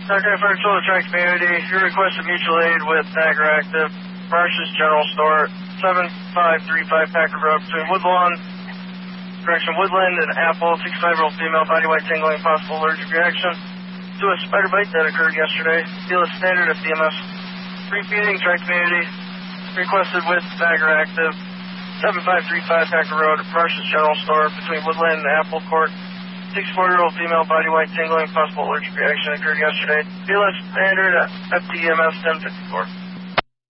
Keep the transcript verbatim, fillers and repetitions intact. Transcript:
Second for Solar Track Community, your request of mutual aid with Niagara Active, Marsh's General Store, seven five three five Packard Road between Woodlawn, correction, Woodland and Apple, sixty-five-year-old female, body white tingling, possible allergic reaction to a spider bite that occurred yesterday. Deal is standard at B M S. Repeating, Track Community, requested with Niagara Active, seven five three five Packard Road, Marsh's General Store between Woodland and Apple Court. sixty-four-year-old female, body white tingling, possible allergic reaction occurred yesterday. Deal is standard at F D M S ten fifty-four.